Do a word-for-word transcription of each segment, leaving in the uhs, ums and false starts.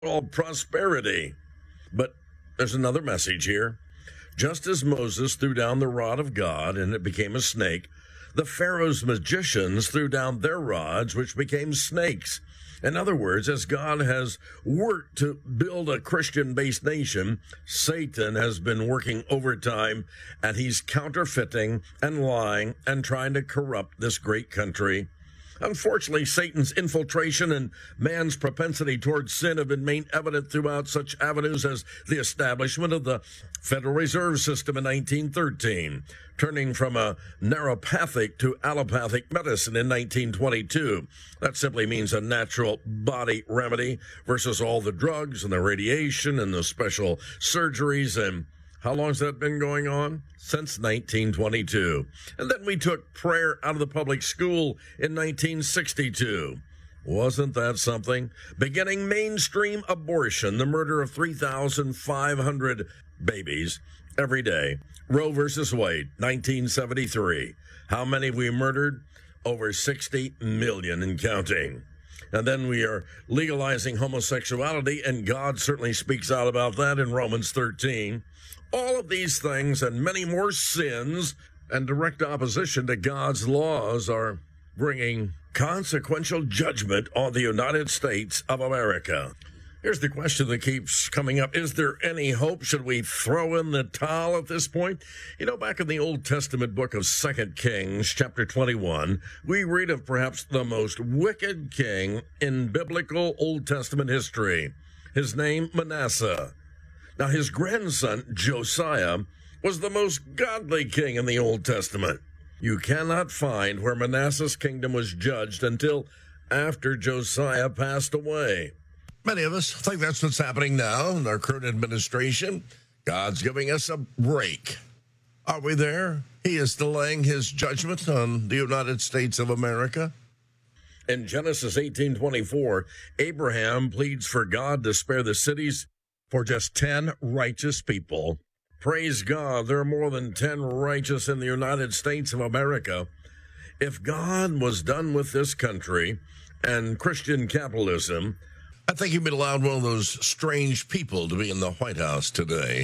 all prosperity. But there's another message here. Just as Moses threw down the rod of God and it became a snake, the Pharaoh's magicians threw down their rods, which became snakes. In other words, as God has worked to build a Christian-based nation, Satan has been working overtime, and he's counterfeiting and lying and trying to corrupt this great country. Unfortunately, Satan's infiltration and man's propensity towards sin have been made evident throughout such avenues as the establishment of the Federal Reserve System in nineteen thirteen, turning from a neuropathic to allopathic medicine in nineteen twenty-two. That simply means a natural body remedy versus all the drugs and the radiation and the special surgeries. And how long's that been going on? Since nineteen twenty-two. And then we took prayer out of the public school in nineteen sixty-two. Wasn't that something? Beginning mainstream abortion, the murder of three thousand five hundred babies every day. Roe versus Wade, nineteen seventy-three. How many have we murdered? Over sixty million and counting. And then we are legalizing homosexuality, and God certainly speaks out about that in Romans thirteen. All of these things and many more sins and direct opposition to God's laws are bringing consequential judgment on the United States of America. Here's the question that keeps coming up. Is there any hope? Should we throw in the towel at this point? You know, back in the Old Testament book of Second Kings, chapter twenty-one, we read of perhaps the most wicked king in biblical Old Testament history. His name, Manasseh. Now, his grandson, Josiah, was the most godly king in the Old Testament. You cannot find where Manasseh's kingdom was judged until after Josiah passed away. Many of us think that's what's happening now in our current administration. God's giving us a break. Are we there? He is delaying his judgment on the United States of America. In Genesis eighteen twenty-four, Abraham pleads for God to spare the cities for just ten righteous people. Praise God, there are more than ten righteous in the United States of America. If God was done with this country and Christian capitalism, I think he'd allowed one of those strange people to be in the White House today.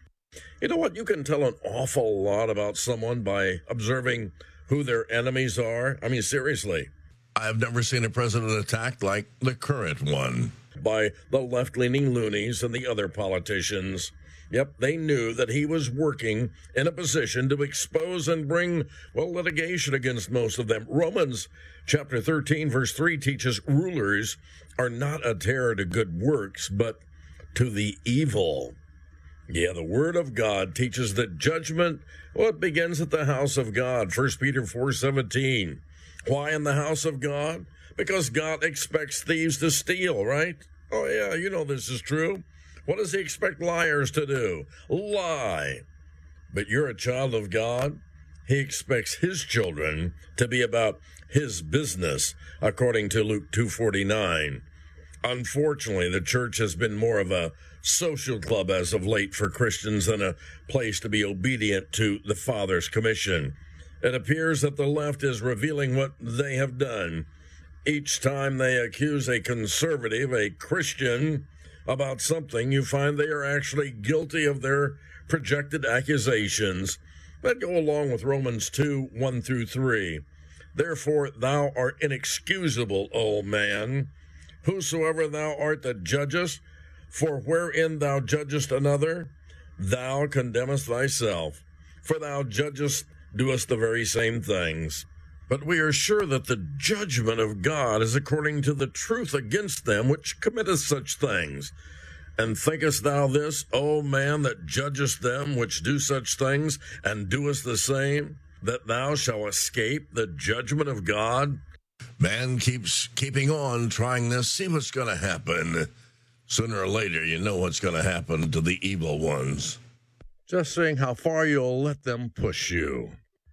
You know what? You can tell an awful lot about someone by observing who their enemies are. I mean, seriously. I've never seen a president attacked like the current one by the left-leaning loonies and the other politicians. Yep, they knew that he was working in a position to expose and bring, well, litigation against most of them. Romans chapter thirteen, verse three teaches rulers are not a terror to good works, but to the evil. Yeah, the word of God teaches that judgment, well, it begins at the house of God. First Peter four seventeen. Why in the house of God? Because God expects thieves to steal, right? Oh, yeah, you know this is true. What does he expect liars to do? Lie. But you're a child of God. He expects his children to be about his business, according to Luke two forty-nine. Unfortunately, the church has been more of a social club as of late for Christians than a place to be obedient to the Father's commission. It appears that the left is revealing what they have done. Each time they accuse a conservative, a Christian, about something, you find they are actually guilty of their projected accusations that go along with Romans two, one through three. Therefore, thou art inexcusable, O man, whosoever thou art that judgest, for wherein thou judgest another, thou condemnest thyself, for thou judgest, doest the very same things. But we are sure that the judgment of God is according to the truth against them which committeth such things. And thinkest thou this, O man, that judgest them which do such things, and doest the same, that thou shalt escape the judgment of God? Man keeps keeping on trying this, see what's going to happen. Sooner or later, you know what's going to happen to the evil ones. Just seeing how far you'll let them push you.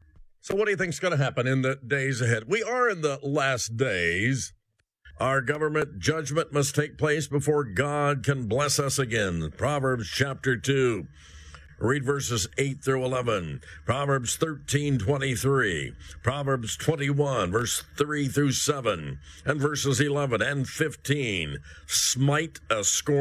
So what do you think's going to happen in the days ahead? We are in the last days. Our government judgment must take place before God can bless us again. Proverbs chapter two. Read verses eight through eleven. Proverbs thirteen twenty-three. Proverbs twenty-one, verse three through seven. And verses eleven and fifteen. Smite a scorn